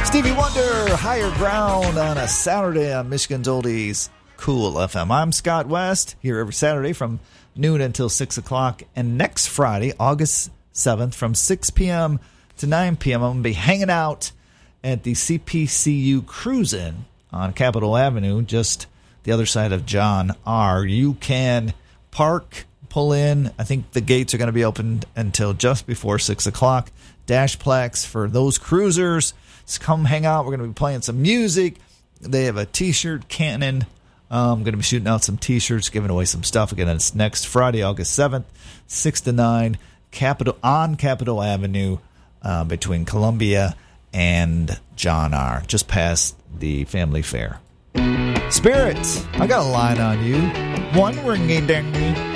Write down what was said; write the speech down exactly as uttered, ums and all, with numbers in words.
Stevie Wonder, Higher Ground on a Saturday on Michigan's Oldies Cool F M. I'm Scott West, here every Saturday from noon until six o'clock. And next Friday, August seventh, from six p.m. to nine p.m., I'm going to be hanging out at the C P C U Cruise-In on Capitol Avenue, just the other side of John R. You can park, pull in. I think the gates are going to be open until just before six o'clock. Dashplex for those cruisers. Just come hang out. We're going to be playing some music. They have a T-shirt cannon. Um, I'm going to be shooting out some T-shirts, giving away some stuff. Again, it's next Friday, August seventh, six to nine, Capitol, on Capitol Avenue uh, between Columbia and John R., just past the Family Fair. Spirits, I got a line on you. One ringy-dingy.